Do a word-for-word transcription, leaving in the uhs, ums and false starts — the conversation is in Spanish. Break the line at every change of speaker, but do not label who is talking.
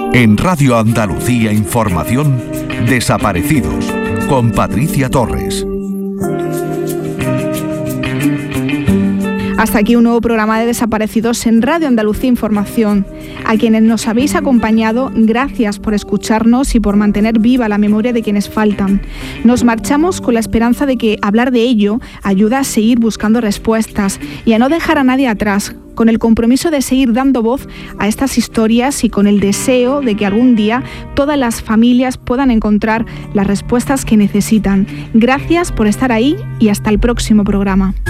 En Radio Andalucía Información, Desaparecidos, con Patricia Torres.
Hasta aquí un nuevo programa de Desaparecidos en Radio Andalucía Información. A quienes nos habéis acompañado, gracias por escucharnos y por mantener viva la memoria de quienes faltan. Nos marchamos con la esperanza de que hablar de ello ayuda a seguir buscando respuestas y a no dejar a nadie atrás, con el compromiso de seguir dando voz a estas historias y con el deseo de que algún día todas las familias puedan encontrar las respuestas que necesitan. Gracias por estar ahí y hasta el próximo programa.